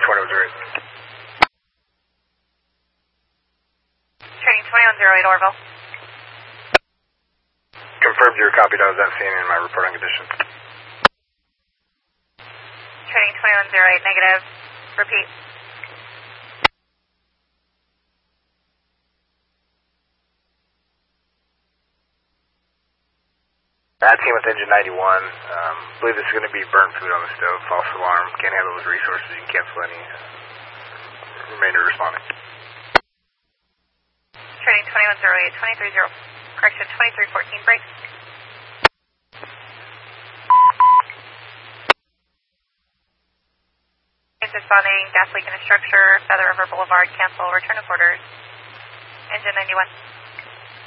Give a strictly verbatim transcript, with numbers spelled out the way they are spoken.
twenty-one zero eight. Training twenty-one zero eight, Orville. Confirmed your copy. I was not seeing in my report on condition. Training twenty-one zero eight, negative. Repeat. Bad team with engine ninety-one. Um, believe this is going to be burnt food on the stove. False alarm. Can't handle those resources. You can cancel any. Remainder responding. Training twenty-one zero eight, twenty-three zero. Correction, twenty-three fourteen, break. Responding, gas leak in a structure, Feather River Boulevard, cancel, return to quarters. Engine ninety-one.